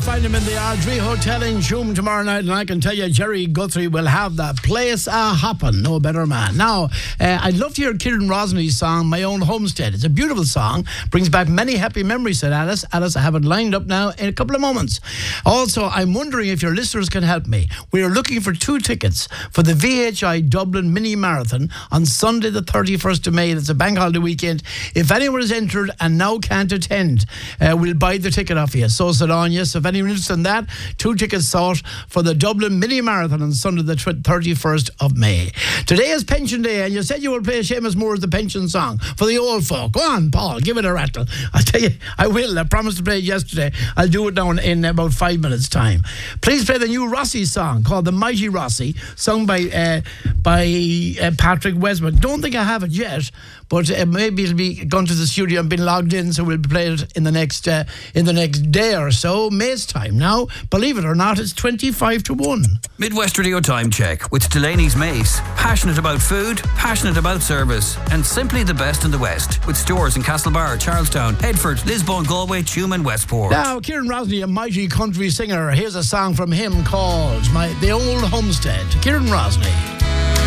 find him in the Ardrey Hotel in Shoom tomorrow night, and I can tell you Jerry Guthrie will have the place a-hoppin'. No better man. Now, I'd love to hear Kieran Rosney's song, My Own Homestead. It's a beautiful song, brings back many happy memories, said Alice. Alice, I have it lined up now in a couple of moments. Also, I'm wondering if your listeners can help me. We are looking for 2 tickets for the VHI Dublin Mini Marathon on Sunday the 31st of May. It's a bank holiday weekend. If anyone is entered and now can't attend, we'll buy the ticket off you. So said on, yes, if anyone is interested in that, 2 tickets sought for the Dublin Mini Marathon on Sunday the 31st of May. Today is Pension Day, and you said you will play Seamus Moore's The Pension Song for the old folk. Go on, Paul, give it a rattle. I'll tell you, I will. I promised to play it yesterday. I'll do it now in about 5 minutes' time. Please play the new Rossi song called The Mighty Rossi, sung by Patrick Westman. Don't think I have it yet, but maybe it'll be gone to the studio and been logged in, so we'll play it in the next day or so. May's time now. Believe it or not, it's 25 to 1. Midwest Radio Time Check with Delaney's Mace. Passionate about food, passionate about service, and simply the best in the West. With stores in Castlebar, Charlestown, Headford, Lisbon, Galway, Tuam and Westport. Now, Kieran Rosney, a mighty country singer. Here's a song from him called The Old Homestead. Kieran Rosney.